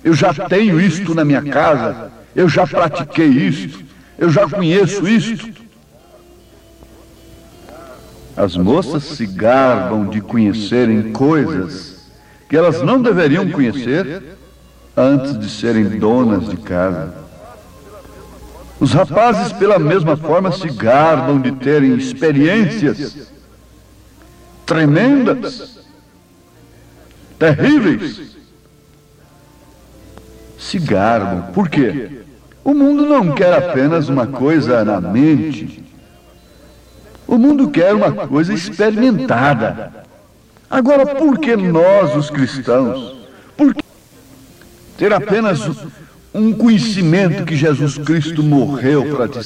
eu já tenho isto na minha casa, eu já pratiquei isto, eu já conheço isto. As moças se gabam de conhecerem coisas que elas não deveriam conhecer antes de serem donas de casa. Os rapazes, pela mesma forma, se gabam de terem experiências tremendas, terríveis. Se gabam. Por quê? O mundo não quer apenas uma coisa na mente. O mundo quer uma coisa experimentada. Agora, por que nós, os cristãos, por que ter apenas um conhecimento que Jesus Cristo morreu para